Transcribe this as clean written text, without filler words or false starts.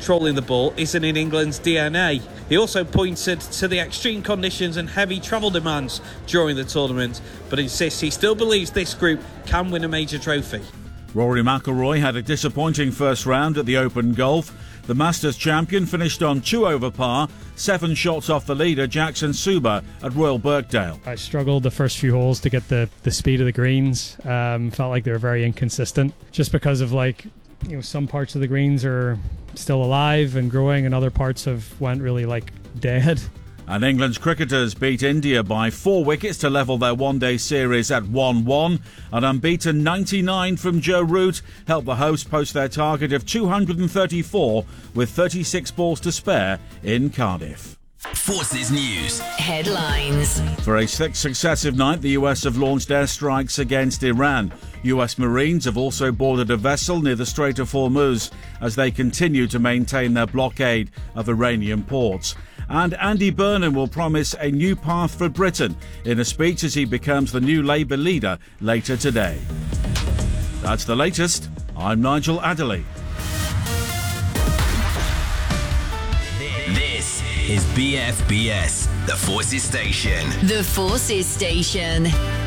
controlling the ball isn't in England's DNA. He also pointed to the extreme conditions and heavy travel demands during the tournament, but insists he still believes this group can win a major trophy. Rory McIlroy had a disappointing first round at the Open Golf. The Masters champion finished on 2 over par, 7 shots off the leader Jackson Suba at Royal Birkdale. I struggled the first few holes to get the speed of the greens. Felt like they were very inconsistent, just because of some parts of the greens are still alive and growing, and other parts went really dead. And England's cricketers beat India by 4 wickets to level their one-day series at 1-1. An unbeaten 99 from Joe Root helped the hosts post their target of 234 with 36 balls to spare in Cardiff. Forces News headlines. For a 6th successive night, the US have launched airstrikes against Iran. US Marines have also boarded a vessel near the Strait of Hormuz as they continue to maintain their blockade of Iranian ports. And Andy Burnham will promise a new path for Britain in a speech as he becomes the new Labour leader later today. That's the latest. I'm Nigel Adderley. This is BFBS, the Forces Station. The Forces Station.